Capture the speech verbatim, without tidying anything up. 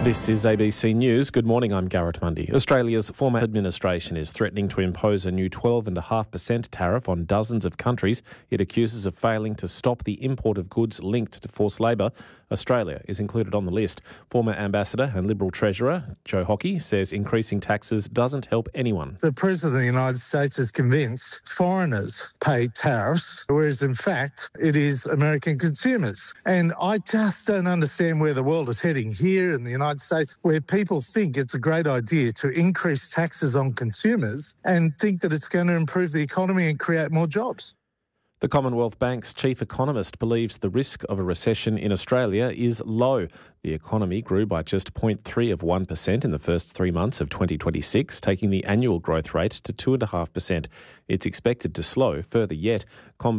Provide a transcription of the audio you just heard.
This is A B C News. Good morning, I'm Garrett Mundy. Australia's former administration is threatening to impose a new twelve point five percent tariff on dozens of countries it accuses of failing to stop the import of goods linked to forced labour. Australia is included on the list. Former Ambassador and Liberal Treasurer Joe Hockey says increasing taxes doesn't help anyone. The President of the United States is convinced foreigners pay tariffs, whereas in fact it is American consumers. And I just don't understand where the world is heading here in the United States, where people think it's a great idea to increase taxes on consumers and think that it's going to improve the economy and create more jobs. The Commonwealth Bank's chief economist believes the risk of a recession in Australia is low. The economy grew by just zero point three of one percent in the first three months of twenty twenty-six, taking the annual growth rate to two point five percent. It's expected to slow further yet.